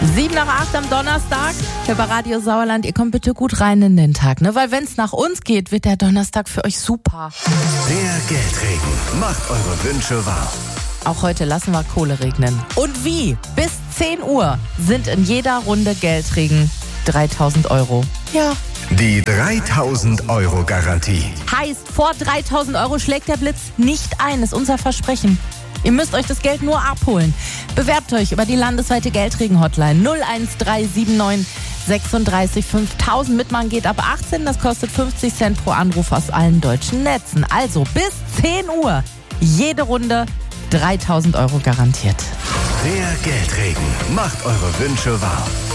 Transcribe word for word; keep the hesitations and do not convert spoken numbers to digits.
Sieben nach acht am Donnerstag. Hier bei Radio Sauerland, ihr kommt bitte gut rein in den Tag, ne? Weil wenn es nach uns geht, wird der Donnerstag für euch super. Der Geldregen macht eure Wünsche wahr. Auch heute lassen wir Kohle regnen. Und wie? Bis zehn Uhr sind in jeder Runde Geldregen dreitausend Euro. Ja. Die dreitausend Euro Garantie. Heißt, vor dreitausend Euro schlägt der Blitz nicht ein, ist unser Versprechen. Ihr müsst euch das Geld nur abholen. Bewerbt euch über die landesweite Geldregen-Hotline null eins drei sieben neun sechsunddreißig fünftausend. Mitmachen geht ab achtzehn, das kostet fünfzig Cent pro Anruf aus allen deutschen Netzen. Also bis zehn Uhr, jede Runde dreitausend Euro garantiert. Der Geldregen macht eure Wünsche wahr.